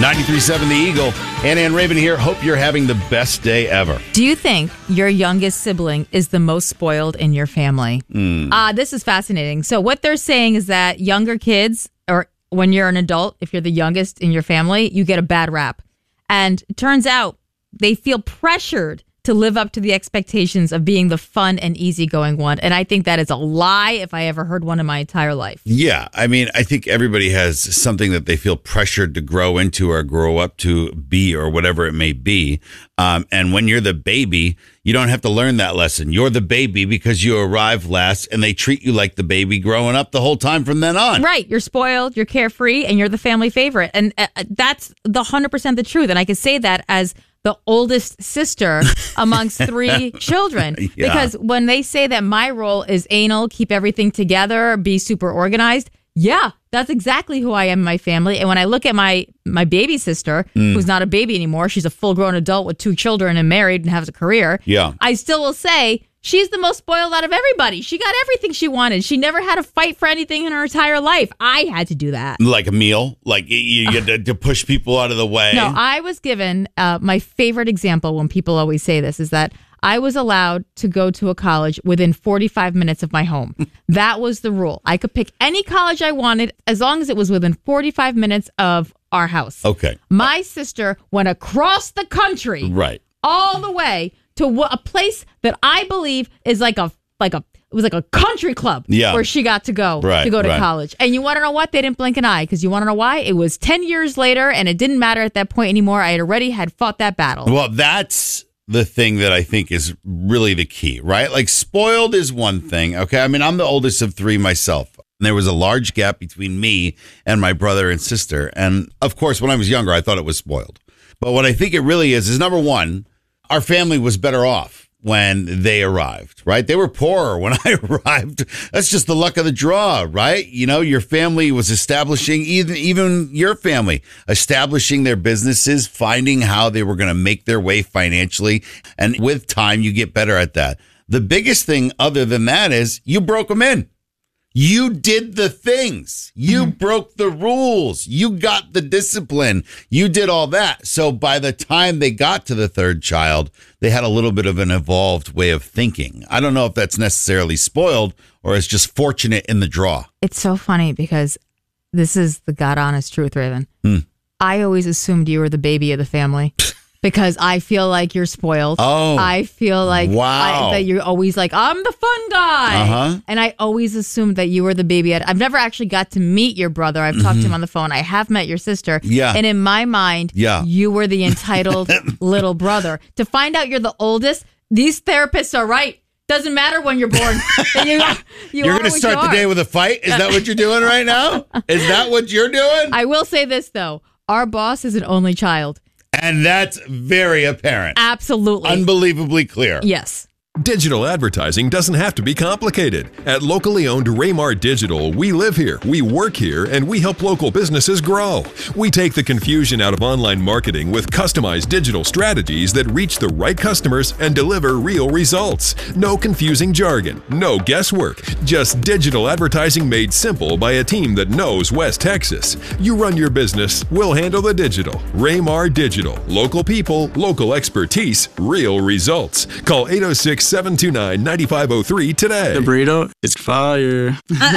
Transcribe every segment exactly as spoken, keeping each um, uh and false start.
ninety-three point seven The Eagle. Anna and Raven here. Hope you're having the best day ever. Do you think your youngest sibling is the most spoiled in your family? Mm. Uh, this is fascinating. So what they're saying is that younger kids, or when you're an adult, if you're the youngest in your family, you get a bad rap. And it turns out they feel pressured to live up to the expectations of being the fun and easygoing one. And I think that is a lie if I ever heard one in my entire life. Yeah, I mean, I think everybody has something that they feel pressured to grow into or grow up to be or whatever it may be. Um, and when you're the baby, you don't have to learn that lesson. You're the baby because you arrive last and they treat you like the baby growing up the whole time from then on. Right. You're spoiled, you're carefree, and you're the family favorite. And uh, that's the one hundred percent the truth. And I can say that as the oldest sister amongst three children. Yeah. Because when they say that my role is anal, keep everything together, be super organized, yeah, that's exactly who I am in my family. And when I look at my my baby sister, mm. who's not a baby anymore, she's a full-grown adult with two children and married and has a career, yeah, I still will say she's the most spoiled out of everybody. She got everything she wanted. She never had to fight for anything in her entire life. I had to do that. Like a meal? Like you, you had to, to push people out of the way? No, I was given uh, my favorite example when people always say this is that I was allowed to go to a college within forty-five minutes of my home. That was the rule. I could pick any college I wanted as long as it was within forty-five minutes of our house. Okay. My sister went across the country. Right. All the way to a place that I believe is like a like a it was like a country club yeah. where she got to go right, to go to right. college. And you want to know what? They didn't blink an eye because you want to know why? It was ten years later and it didn't matter at that point anymore. I had already had fought that battle. Well, that's the thing that I think is really the key, right? Like spoiled is one thing. Okay. I mean, I'm the oldest of three myself. And there was a large gap between me and my brother and sister. And of course, when I was younger, I thought it was spoiled. But what I think it really is, is number one, our family was better off when they arrived, right? They were poorer when I arrived. That's just the luck of the draw, right? You know, your family was establishing, even, even your family, establishing their businesses, finding how they were going to make their way financially. And with time, you get better at that. The biggest thing other than that is you broke them in. You did the things. You mm-hmm. broke the rules. You got the discipline. You did all that. So by the time they got to the third child, they had a little bit of an evolved way of thinking. I don't know if that's necessarily spoiled or it's just fortunate in the draw. It's so funny because this is the God honest truth, Raven. Hmm. I always assumed you were the baby of the family. Because I feel like you're spoiled. Oh, I feel like wow. I, that you're always like, I'm the fun guy. Uh-huh. And I always assumed that you were the baby. I've never actually got to meet your brother. I've mm-hmm. talked to him on the phone. I have met your sister. Yeah. And in my mind, yeah. you were the entitled little brother. To find out you're the oldest, these therapists are right. Doesn't matter when you're born. you, you you're going to start the day with a fight? Is that what you're doing right now? Is that what you're doing? I will say this, though. Our boss is an only child. And that's very apparent. Absolutely. Unbelievably clear. Yes. Digital advertising doesn't have to be complicated. At locally owned Raymar Digital, we live here, we work here, and we help local businesses grow. We take the confusion out of online marketing with customized digital strategies that reach the right customers and deliver real results. No confusing jargon, no guesswork, just digital advertising made simple by a team that knows West Texas. You run your business, we'll handle the digital. Raymar Digital. Local people, local expertise, real results. Call eight oh six, seven two nine, nine five oh three today. The burrito is fire.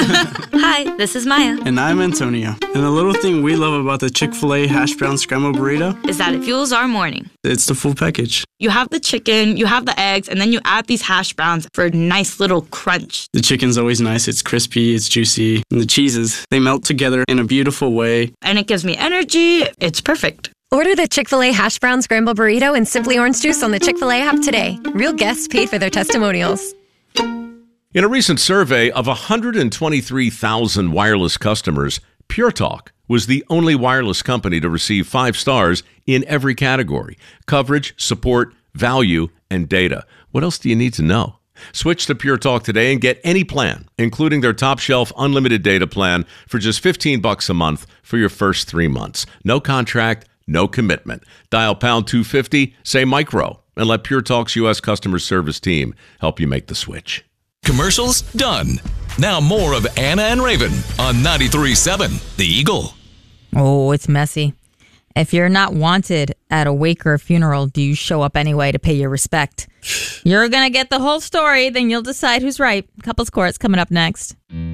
Hi, this is Maya. And I'm Antonio. And the little thing we love about the Chick-fil-A hash brown scrambled burrito is that it fuels our morning. It's the full package. You have the chicken, you have the eggs, and then you add these hash browns for a nice little crunch. The chicken's always nice. It's crispy, it's juicy. And the cheeses, they melt together in a beautiful way. And it gives me energy. It's perfect. Order the Chick-fil-A Hash Brown Scramble Burrito and Simply Orange Juice on the Chick-fil-A app today. Real guests paid for their testimonials. In a recent survey of one hundred twenty-three thousand wireless customers, Pure Talk was the only wireless company to receive five stars in every category: coverage, support, value, and data. What else do you need to know? Switch to Pure Talk today and get any plan, including their top shelf unlimited data plan for just fifteen bucks a month for your first three months. No contract, no commitment. Dial pound two fifty, say micro, and let Pure Talk's U S customer service team help you make the switch. Commercials done. Now more of Anna and Raven on ninety-three point seven The Eagle. Oh, it's messy. If you're not wanted at a wake or a funeral, do you show up anyway to pay your respect? You're going to get the whole story, then you'll decide who's right. Couples Court's coming up next.